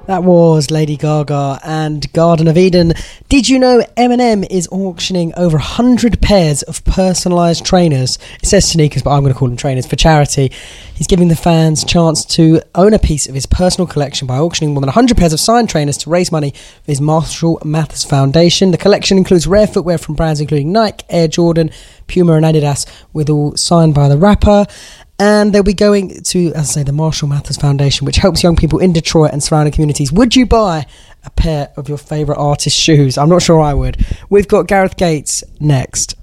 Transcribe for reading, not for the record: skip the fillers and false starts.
That was Lady Gaga and Garden of Eden. Did you know Eminem is auctioning over 100 pairs of personalised trainers? It says sneakers, but I'm going to call them trainers, for charity. He's giving the fans a chance to own a piece of his personal collection by auctioning more than 100 pairs of signed trainers to raise money for his Marshall Mathers Foundation. The collection includes rare footwear from brands including Nike, Air Jordan, Puma and Adidas, with all signed by the rapper. And they'll be going to, as I say, the Marshall Mathers Foundation, which helps young people in Detroit and surrounding communities. Would you buy a pair of your favourite artist's shoes? I'm not sure I would. We've got Gareth Gates next.